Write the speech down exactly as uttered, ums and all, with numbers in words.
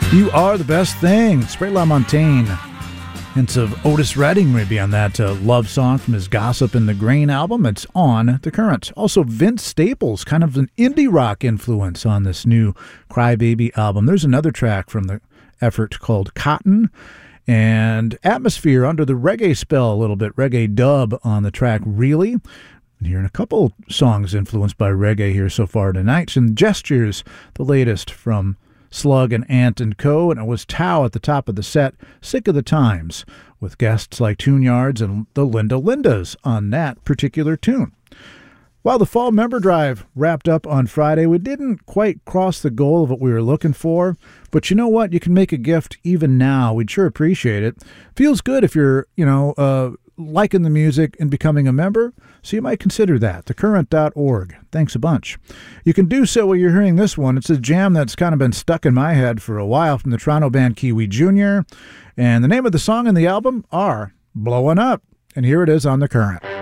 You Are the Best Thing, Spray La Montagne. Hints of Otis Redding maybe on that uh, love song from his Gossip in the Grain album. It's on The Current. Also, Vince Staples, kind of an indie rock influence on this new Crybaby album. There's another track from the effort called Cotton, and Atmosphere under the reggae spell a little bit, reggae dub on the track Really. And hearing a couple songs influenced by reggae here so far tonight. And Gestures, the latest from Slug and Ant and Co., and it was Tao at the top of the set, Sick of the Times, with guests like Tune Yards and the Linda Lindas on that particular tune. While the Fall Member Drive wrapped up on Friday, we didn't quite cross the goal of what we were looking for, but you know what? You can make a gift even now. We'd sure appreciate it. Feels good if you're, you know, uh, liking the music and becoming a member, so you might consider that. the current dot org. Thanks a bunch. You can do so while you're hearing this one. It's a jam that's kind of been stuck in my head for a while from the Toronto band Kiwi Junior, and the name of the song and the album are Blowin' Up, and here it is on The Current.